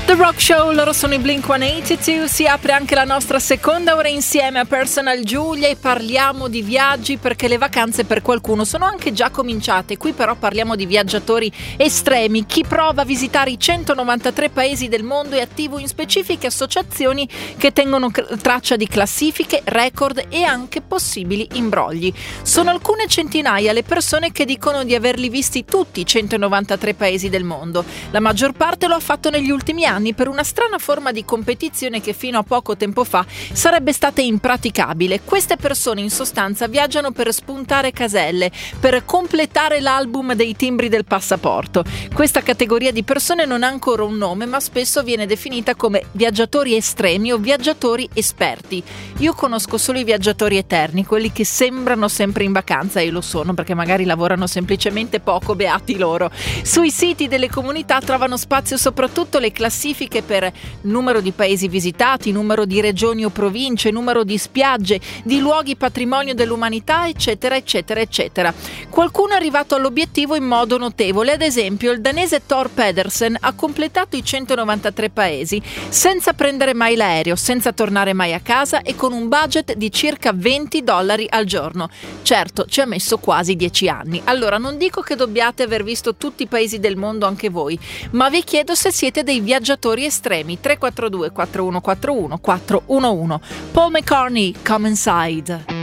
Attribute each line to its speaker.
Speaker 1: The Rock Show, loro sono i Blink-182, si apre anche la nostra seconda ora insieme a Personal Giulia e parliamo di viaggi perché le vacanze per qualcuno sono anche già cominciate. Qui però parliamo di viaggiatori estremi, chi prova a visitare i 193 paesi del mondo è attivo in specifiche associazioni che tengono traccia di classifiche, record e anche possibili imbrogli. Sono alcune centinaia le persone che dicono di averli visti tutti i 193 paesi del mondo. La maggior parte lo ha fatto negli ultimi anni per una strana forma di competizione che fino a poco tempo fa sarebbe stata impraticabile. Queste persone in sostanza viaggiano per spuntare caselle, per completare l'album dei timbri del passaporto. Questa categoria di persone non ha ancora un nome, ma spesso viene definita come viaggiatori estremi o viaggiatori esperti. Io conosco solo i viaggiatori eterni, quelli che sembrano sempre in vacanza, e lo sono perché magari lavorano semplicemente poco, beati loro. Sui siti delle comunità trovano spazio soprattutto le classifiche per numero di paesi visitati, numero di regioni o province, numero di spiagge, di luoghi patrimonio dell'umanità, eccetera, eccetera, eccetera. Qualcuno è arrivato all'obiettivo in modo notevole, ad esempio il danese Thor Pedersen ha completato i 193 paesi senza prendere mai l'aereo, senza tornare mai a casa e con un budget di circa $20 al giorno. Certo, ci ha messo quasi 10 anni. Allora non dico che dobbiate aver visto tutti i paesi del mondo anche voi, ma vi chiedo se siete dei viaggiatori estremi. 342 4141 411. Paul McCartney, Come Inside.